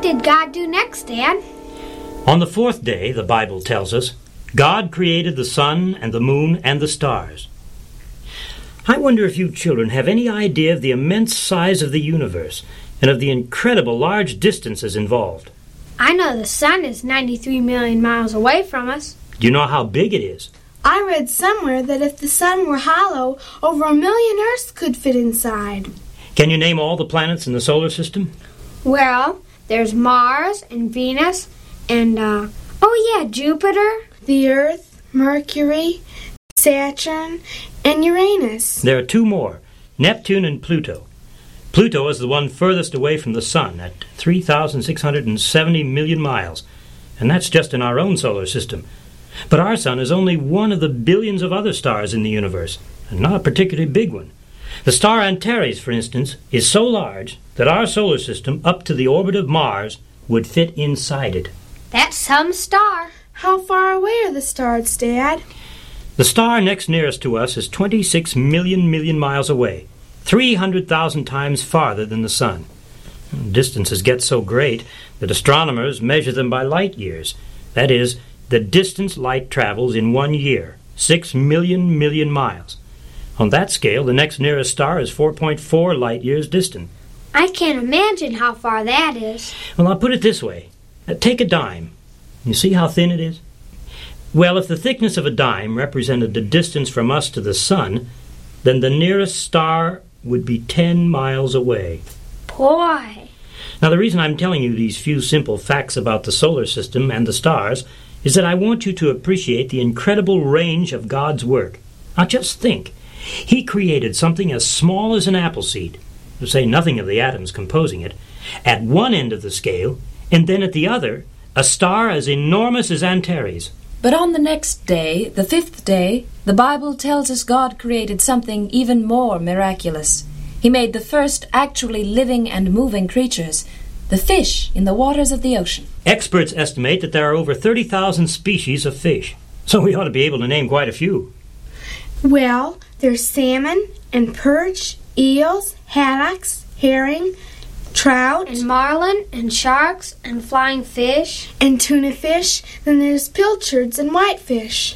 did God do next, Dad? On the fourth day, the Bible tells us, God created the sun and the moon and the stars. I wonder if you children have any idea of the immense size of the universe and of the incredible large distances involved. I know the sun is 93 million miles away from us. Do you know how big it is? I read somewhere that if the sun were hollow, over 1 million Earths could fit inside. Can you name all the planets in the solar system? Well, there's Mars and Venus and, Jupiter. The Earth, Mercury, Saturn, and Uranus. There are two more, Neptune and Pluto. Pluto is the one furthest away from the sun at 3,670 million miles, and that's just in our own solar system. But our sun is only one of the billions of other stars in the universe, and not a particularly big one. The star Antares, for instance, is so large that our solar system, up to the orbit of Mars, would fit inside it. That's some star. How far away are the stars, Dad? The star next nearest to us is 26 million miles away, 300,000 times farther than the sun. Distances get so great that astronomers measure them by light years. That is, the distance light travels in 1 year, 6 million miles. On that scale, the next nearest star is 4.4 light years distant. I can't imagine how far that is. Well, I'll put it this way. Take a dime. You see how thin it is? Well, if the thickness of a dime represented the distance from us to the sun, then the nearest star would be 10 miles away. Boy! Now, the reason I'm telling you these few simple facts about the solar system and the stars is that I want you to appreciate the incredible range of God's work. Now, just think. He created something as small as an apple seed, to say nothing of the atoms composing it, at one end of the scale, and then at the other, a star as enormous as Antares. But on the next day, the fifth day, the Bible tells us God created something even more miraculous. He made the first actually living and moving creatures, the fish in the waters of the ocean. Experts estimate that there are over 30,000 species of fish, so we ought to be able to name quite a few. Well, there's salmon and perch, eels, haddocks, herring, trout, and marlin, and sharks, and flying fish, and tuna fish. Then there's pilchards and whitefish.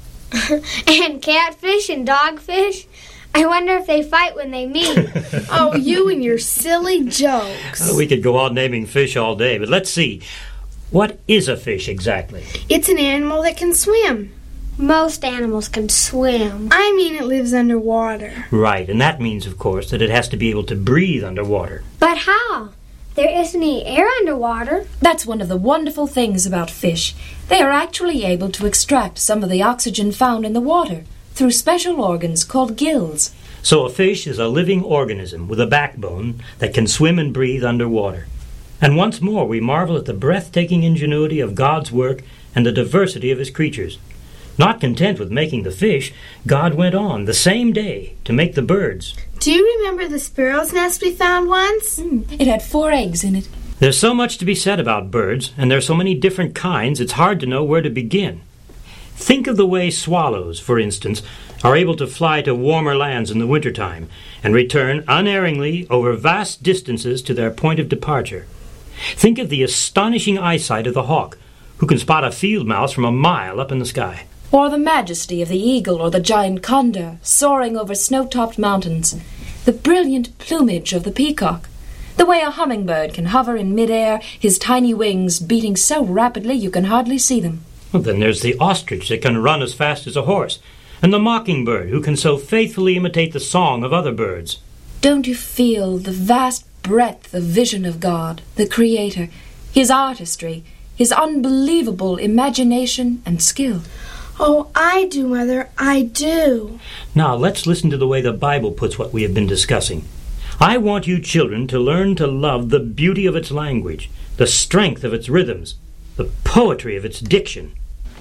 and catfish and dogfish. I wonder if they fight when they meet. Oh, you and your silly jokes. We could go on naming fish all day, but let's see. What is a fish exactly? It's an animal that can swim. Most animals can swim. I mean, it lives underwater. Right, and that means, of course, that it has to be able to breathe underwater. But how? There isn't any air underwater. That's one of the wonderful things about fish. They are actually able to extract some of the oxygen found in the water through special organs called gills. So a fish is a living organism with a backbone that can swim and breathe underwater. And once more we marvel at the breathtaking ingenuity of God's work and the diversity of His creatures. Not content with making the fish, God went on the same day to make the birds. Do you remember the sparrow's nest we found once? It had 4 eggs in it. There's so much to be said about birds, and there are so many different kinds, it's hard to know where to begin. Think of the way swallows, for instance, are able to fly to warmer lands in the wintertime and return unerringly over vast distances to their point of departure. Think of the astonishing eyesight of the hawk, who can spot a field mouse from a mile up in the sky. Or the majesty of the eagle or the giant condor soaring over snow-topped mountains. The brilliant plumage of the peacock. The way a hummingbird can hover in midair, his tiny wings beating so rapidly you can hardly see them. Well, then there's the ostrich that can run as fast as a horse, and the mockingbird who can so faithfully imitate the song of other birds. Don't you feel the vast breadth of vision of God, the Creator, His artistry, His unbelievable imagination and skill? Oh, I do, Mother, I do. Now, let's listen to the way the Bible puts what we have been discussing. I want you children to learn to love the beauty of its language, the strength of its rhythms, the poetry of its diction.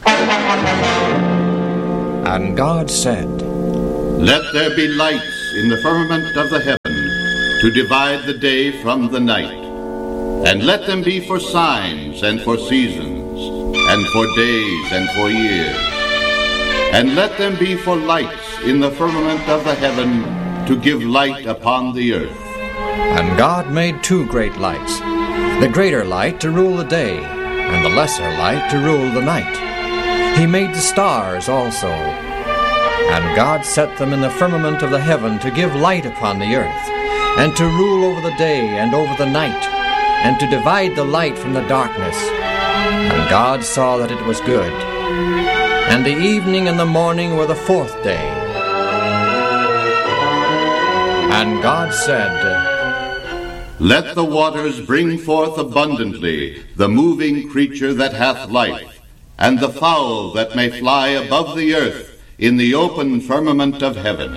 And God said, Let there be lights in the firmament of the heaven, to divide the day from the night. And let them be for signs and for seasons, and for days and for years. And let them be for lights in the firmament of the heaven, to give light upon the earth. And God made 2 great lights, the greater light to rule the day, and the lesser light to rule the night. He made the stars also. And God set them in the firmament of the heaven to give light upon the earth, and to rule over the day and over the night, and to divide the light from the darkness. And God saw that it was good. And the evening and the morning were the 4th day. And God said, Let the waters bring forth abundantly the moving creature that hath life, and the fowl that may fly above the earth in the open firmament of heaven.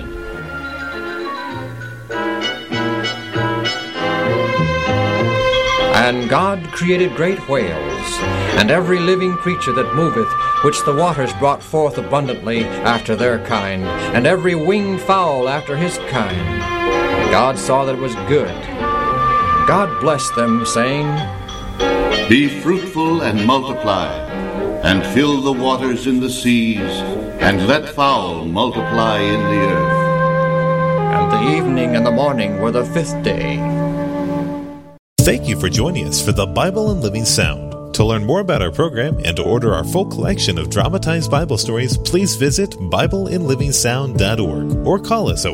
And God created great whales, and every living creature that moveth, which the waters brought forth abundantly after their kind, and every winged fowl after his kind. And God saw that it was good. God blessed them, saying, Be fruitful and multiply, and fill the waters in the seas, and let fowl multiply in the earth. And the evening and the morning were the 5th day. Thank you for joining us for the Bible in Living Sound. To learn more about our program and to order our full collection of dramatized Bible stories, please visit BibleInLivingSound.org or call us at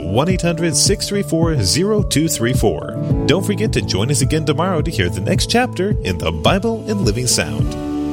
1-800-634-0234. Don't forget to join us again tomorrow to hear the next chapter in the Bible in Living Sound.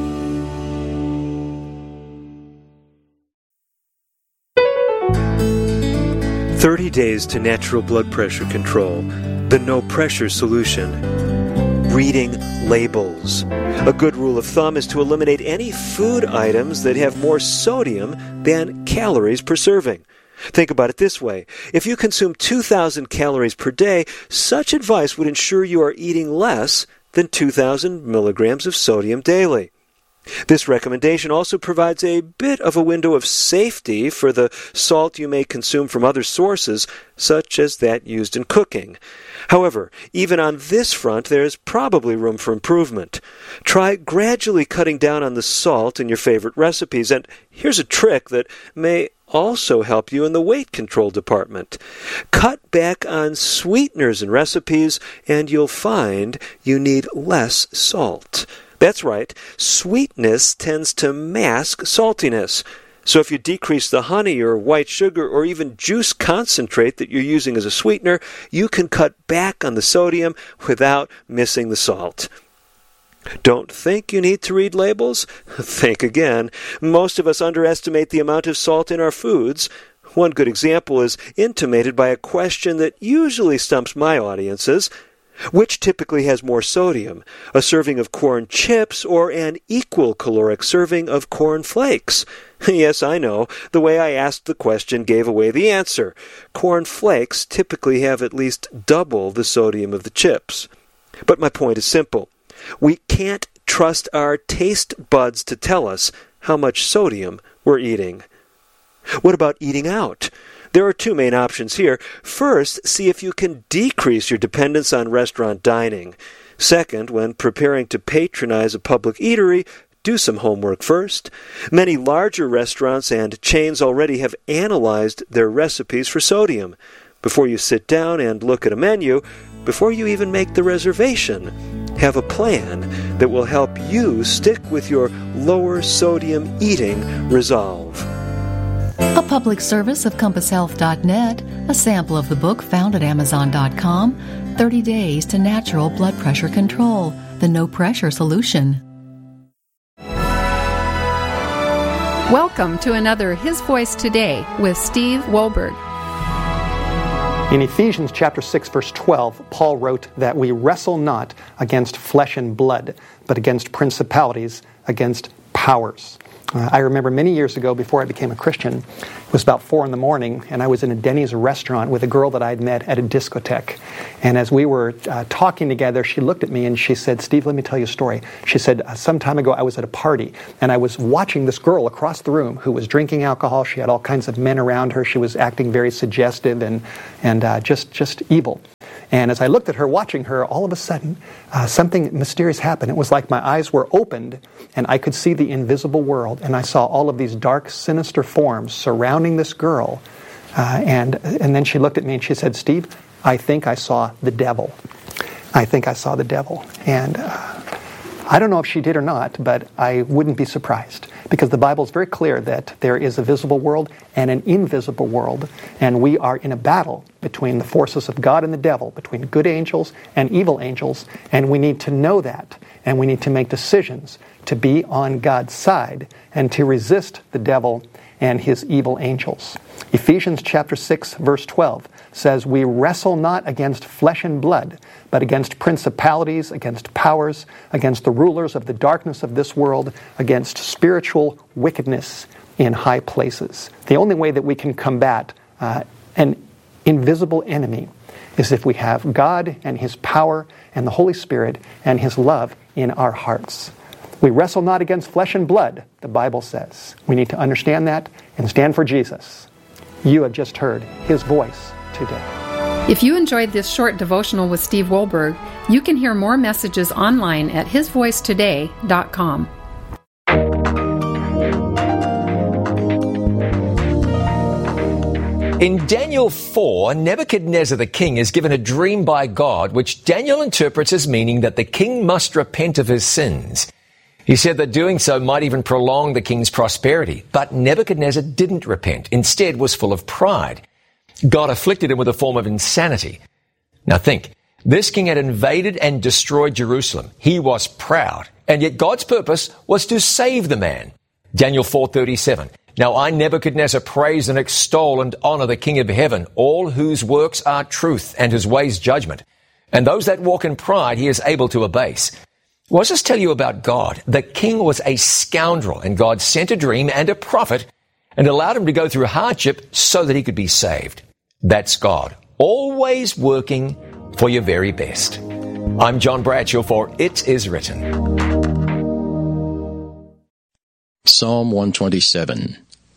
"30 Days to Natural Blood Pressure Control, the No Pressure Solution." Reading labels. A good rule of thumb is to eliminate any food items that have more sodium than calories per serving. Think about it this way. If you consume 2,000 calories per day, such advice would ensure you are eating less than 2,000 milligrams of sodium daily. This recommendation also provides a bit of a window of safety for the salt you may consume from other sources, such as that used in cooking. However, even on this front, there is probably room for improvement. Try gradually cutting down on the salt in your favorite recipes, and here's a trick that may also help you in the weight control department. Cut back on sweeteners in recipes, and you'll find you need less salt. That's right, sweetness tends to mask saltiness. So if you decrease the honey or white sugar or even juice concentrate that you're using as a sweetener, you can cut back on the sodium without missing the salt. Don't think you need to read labels? Think again. Most of us underestimate the amount of salt in our foods. One good example is intimated by a question that usually stumps my audiences. Which typically has more sodium, a serving of corn chips or an equal caloric serving of corn flakes? Yes, I know. The way I asked the question gave away the answer. Corn flakes typically have at least double the sodium of the chips. But my point is simple. We can't trust our taste buds to tell us how much sodium we're eating. What about eating out? There are 2 main options here. First, see if you can decrease your dependence on restaurant dining. Second, when preparing to patronize a public eatery, do some homework first. Many larger restaurants and chains already have analyzed their recipes for sodium. Before you sit down and look at a menu, before you even make the reservation, have a plan that will help you stick with your lower sodium eating resolve. A public service of CompassHealth.net, a sample of the book found at Amazon.com, 30 Days to Natural Blood Pressure Control, the No Pressure Solution. Welcome to another His Voice Today with Steve Wohlberg. In Ephesians chapter 6, verse 12, Paul wrote that we wrestle not against flesh and blood, but against principalities, against powers. I remember many years ago, before I became a Christian, it was about 4 a.m, and I was in a Denny's restaurant with a girl that I'd met at a discotheque. And as we were talking together, she looked at me and she said, "Steve, let me tell you a story." She said, "Some time ago I was at a party, and I was watching this girl across the room who was drinking alcohol. She had all kinds of men around her. She was acting very suggestive and just evil. And as I looked at her, watching her, all of a sudden, something mysterious happened. It was like my eyes were opened, and I could see the invisible world. And I saw all of these dark, sinister forms surrounding this girl. And then she looked at me and she said, "Steve, I think I saw the devil. I think I saw the devil. And I don't know if she did or not, but I wouldn't be surprised, because the Bible is very clear that there is a visible world and an invisible world, and we are in a battle between the forces of God and the devil, between good angels and evil angels, and we need to know that, and we need to make decisions to be on God's side and to resist the devil and his evil angels. Ephesians chapter 6, verse 12 says, "We wrestle not against flesh and blood, but against principalities, against powers, against the rulers of the darkness of this world, against spiritual wickedness in high places." The only way that we can combat an invisible enemy is if we have God and his power and the Holy Spirit and his love in our hearts. We wrestle not against flesh and blood, the Bible says. We need to understand that and stand for Jesus. You have just heard his voice today. If you enjoyed this short devotional with Steve Wohlberg, you can hear more messages online at hisvoicetoday.com. In Daniel 4, Nebuchadnezzar the king is given a dream by God, which Daniel interprets as meaning that the king must repent of his sins. He said that doing so might even prolong the king's prosperity, but Nebuchadnezzar didn't repent, instead was full of pride. God afflicted him with a form of insanity. Now think, this king had invaded and destroyed Jerusalem. He was proud, and yet God's purpose was to save the man. Daniel 4:37. Now I, Nebuchadnezzar, praise and extol and honor the King of heaven, all whose works are truth and whose ways judgment. And those that walk in pride he is able to abase. Well, let's just tell you about God. The king was a scoundrel, and God sent a dream and a prophet and allowed him to go through hardship so that he could be saved. That's God, always working for your very best. I'm John Bradshaw for It Is Written. Psalm 127.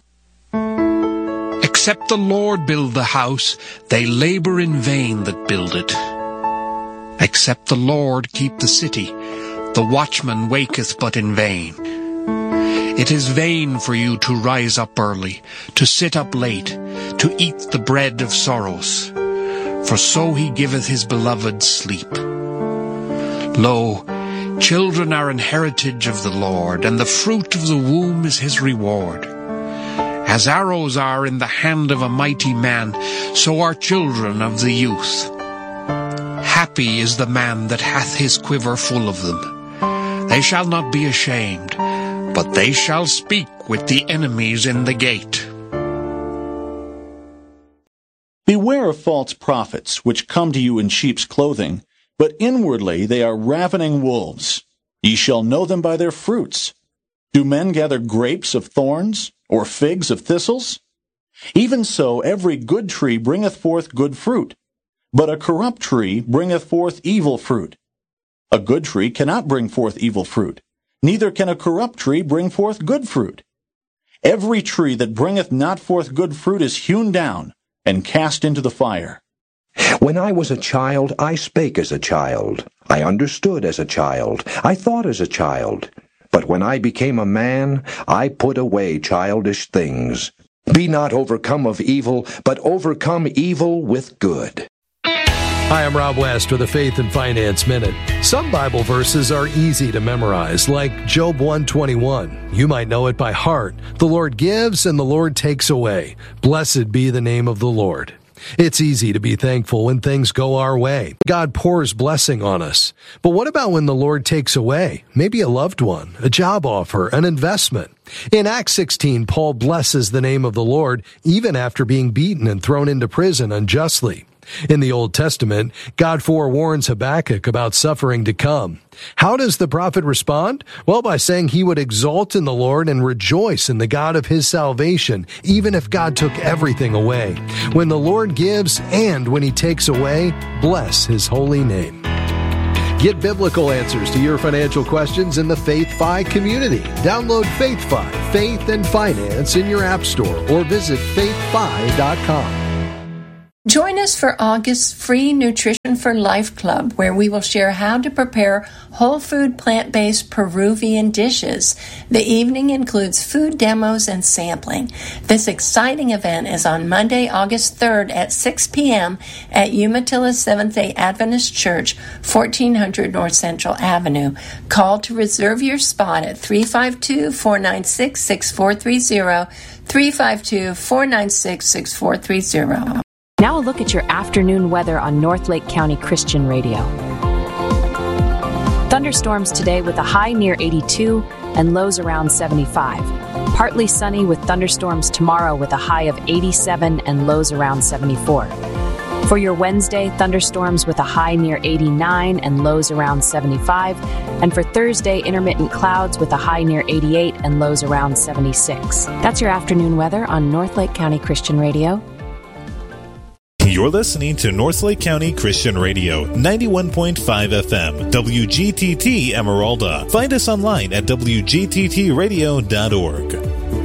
Except the Lord build the house, they labor in vain that build it. Except the Lord keep the city, the watchman waketh but in vain. It is vain for you to rise up early, to sit up late, to eat the bread of sorrows. For so he giveth his beloved sleep. Lo, children are an heritage of the Lord, and the fruit of the womb is his reward. As arrows are in the hand of a mighty man, so are children of the youth. Happy is the man that hath his quiver full of them. They shall not be ashamed, but they shall speak with the enemies in the gate. Beware of false prophets, which come to you in sheep's clothing, but inwardly they are ravening wolves. Ye shall know them by their fruits. Do men gather grapes of thorns, or figs of thistles? Even so every good tree bringeth forth good fruit, but a corrupt tree bringeth forth evil fruit. A good tree cannot bring forth evil fruit, neither can a corrupt tree bring forth good fruit. Every tree that bringeth not forth good fruit is hewn down and cast into the fire. When I was a child, I spake as a child. I understood as a child. I thought as a child. But when I became a man, I put away childish things. Be not overcome of evil, but overcome evil with good. Hi, I'm Rob West with a Faith and Finance Minute. Some Bible verses are easy to memorize, like Job 1:21. You might know it by heart. The Lord gives and the Lord takes away. Blessed be the name of the Lord. It's easy to be thankful when things go our way. God pours blessing on us. But what about when the Lord takes away? Maybe a loved one, a job offer, an investment. In Acts 16, Paul blesses the name of the Lord even after being beaten and thrown into prison unjustly. In the Old Testament, God forewarns Habakkuk about suffering to come. How does the prophet respond? Well, by saying he would exult in the Lord and rejoice in the God of his salvation, even if God took everything away. When the Lord gives and when he takes away, bless his holy name. Get biblical answers to your financial questions in the FaithFi community. Download FaithFi, Faith and Finance in your app store or visit faithfi.com. Join us for August's free Nutrition for Life Club, where we will share how to prepare whole food, plant-based Peruvian dishes. The evening includes food demos and sampling. This exciting event is on Monday, August 3rd at 6 p.m. at Umatilla Seventh-day Adventist Church, 1400 North Central Avenue. Call to reserve your spot at 352-496-6430, 352-496-6430. Now a look at your afternoon weather on North Lake County Christian Radio. Thunderstorms today with a high near 82 and lows around 75. Partly sunny with thunderstorms tomorrow with a high of 87 and lows around 74. For your Wednesday, thunderstorms with a high near 89 and lows around 75. And for Thursday, intermittent clouds with a high near 88 and lows around 76. That's your afternoon weather on North Lake County Christian Radio. You're listening to North Lake County Christian Radio, 91.5 FM, WGTT Emeralda. Find us online at WGTTradio.org.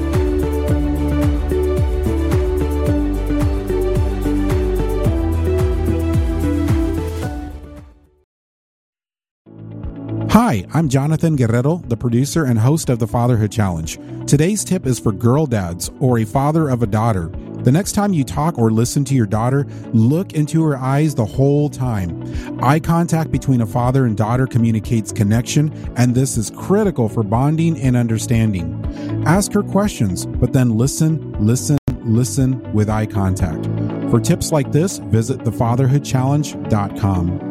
Hi, I'm Jonathan Guerrero, the producer and host of the Fatherhood Challenge. Today's tip is for girl dads or a father of a daughter. The next time you talk or listen to your daughter, look into her eyes the whole time. Eye contact between a father and daughter communicates connection, and this is critical for bonding and understanding. Ask her questions, but then listen with eye contact. For tips like this, visit thefatherhoodchallenge.com.